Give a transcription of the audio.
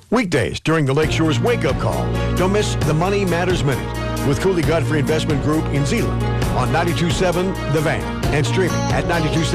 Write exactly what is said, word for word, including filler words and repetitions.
Weekdays during the Lakeshore's Wake Up Call. Don't miss the Money Matters Minute with Cooley Godfrey Investment Group in Zeeland on ninety-two point seven The Van and streaming at ninety two seven